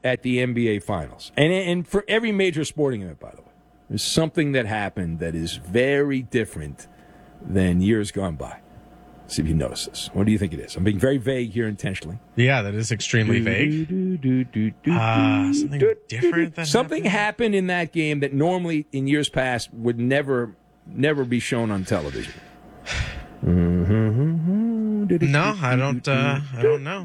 at the NBA Finals. And for every major sporting event, by the way, there's something that happened that is very different than years gone by. See if you notice this. What do you think it is? I'm being very vague here intentionally. Yeah, that is extremely vague. Something different than something happened in that game that normally in years past would never be shown on television. No, I don't know.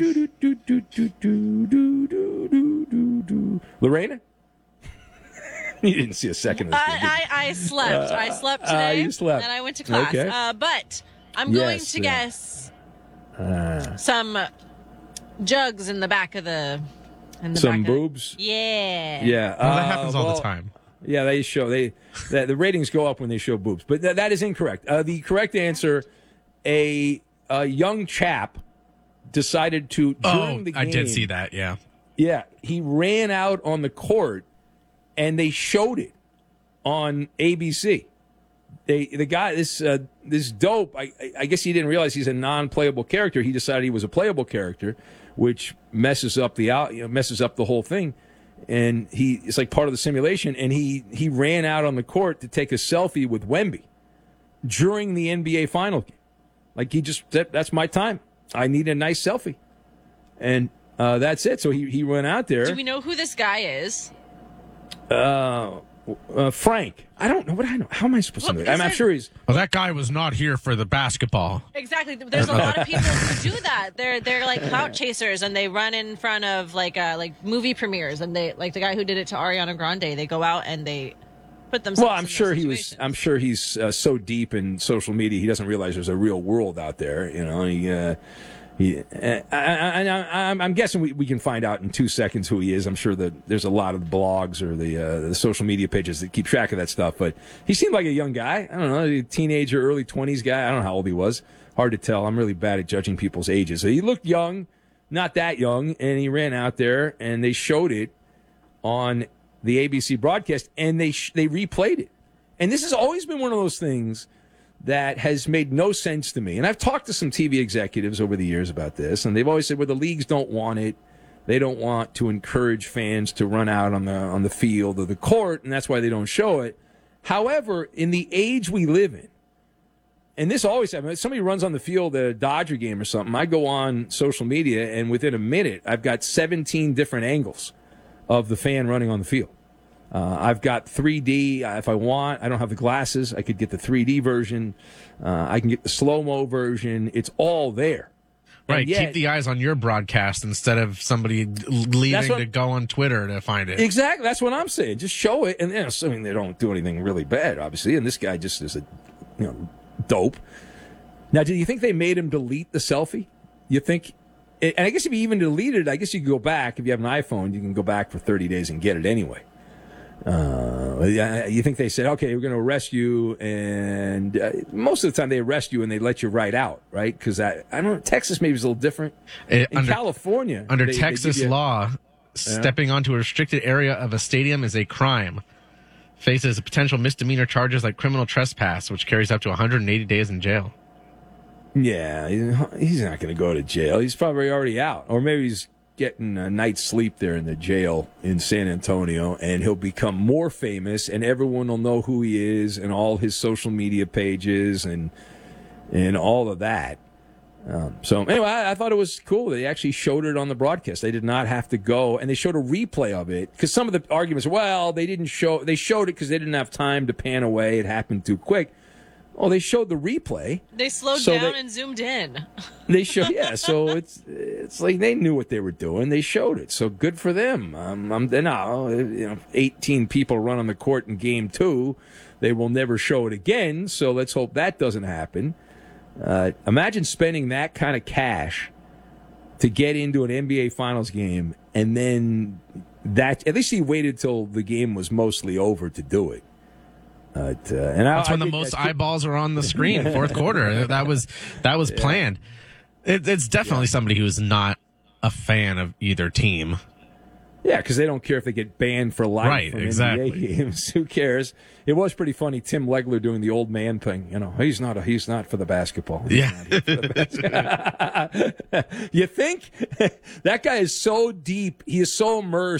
Lorena? You didn't see a second of this game, did you? I slept. I slept today. You slept. And I went to class. Okay. But I'm going to guess some jugs in the back of the... Some boobs? Yeah. Yeah. Well, that happens all the time. Yeah, the ratings go up when they show boobs. But that is incorrect. The correct answer, a young chap decided to, during the game... I did see that, yeah. Yeah, he ran out on the court, and they showed it on ABC. The guy, this dope, I guess he didn't realize he's a non-playable character. He decided he was a playable character, which messes up the whole thing. And it's like part of the simulation. And he ran out on the court to take a selfie with Wemby during the NBA final game. Like he just said, that's my time. I need a nice selfie, and that's it. So he went out there. Do we know who this guy is? Frank. I don't know what I know. How am I supposed to know? I'm sure he's. Well, that guy was not here for the basketball. Exactly. There's a lot of people who do that. They're like clout chasers, and they run in front of like movie premieres, and they like the guy who did it to Ariana Grande. They go out and they put themselves. Well, I'm sure he's so deep in social media, he doesn't realize there's a real world out there. You know, I'm guessing we can find out in 2 seconds who he is. I'm sure that there's a lot of blogs or the social media pages that keep track of that stuff. But he seemed like a young guy. I don't know, a teenager, early 20s guy. I don't know how old he was. Hard to tell. I'm really bad at judging people's ages. So he looked young, not that young, and he ran out there, and they showed it on the ABC broadcast, and they replayed it. And this has always been one of those things that has made no sense to me. And I've talked to some TV executives over the years about this, and they've always said, well, the leagues don't want it. They don't want to encourage fans to run out on the field or the court, and that's why they don't show it. However, in the age we live in, and this always happens, if somebody runs on the field at a Dodger game or something, I go on social media, and within a minute, I've got 17 different angles of the fan running on the field. I've got 3D if I want. I don't have the glasses. I could get the 3D version. I can get the slow-mo version. It's all there. Right. Keep the eyes on your broadcast instead of somebody leaving to go on Twitter to find it. Exactly. That's what I'm saying. Just show it. And assuming they don't do anything really bad, obviously. And this guy just is a dope. Now, do you think they made him delete the selfie? You think? And I guess if you even deleted it, I guess you could go back. If you have an iPhone, you can go back for 30 days and get it anyway. You think they said, okay, we're going to arrest you, and most of the time they arrest you and they let you write out, right? Because I don't know, Texas maybe is a little different. In California, under Texas law, stepping onto a restricted area of a stadium is a crime. Faces potential misdemeanor charges like criminal trespass, which carries up to 180 days in jail. Yeah, he's not going to go to jail. He's probably already out, or maybe he's getting a night's sleep there in the jail in San Antonio, and he'll become more famous, and everyone will know who he is and all his social media pages and all of that. So anyway, I thought it was cool. They actually showed it on the broadcast. They did not have to go, and they showed a replay of it, because some of the arguments, they showed it because they didn't have time to pan away. It happened too quick. Oh, they showed the replay. They slowed down and zoomed in. They showed, yeah. So it's like they knew what they were doing. They showed it. So good for them. Now, 18 people run on the court in Game 2. They will never show it again. So let's hope that doesn't happen. Imagine spending that kind of cash to get into an NBA Finals game, and then at least he waited till the game was mostly over to do it. That's when the most eyeballs are on the screen, fourth quarter. That was planned. It's definitely somebody who's not a fan of either team. Yeah, because they don't care if they get banned for life from NBA games. Who cares? It was pretty funny. Tim Legler doing the old man thing. He's not for the basketball. You think that guy is so deep? He is so immersed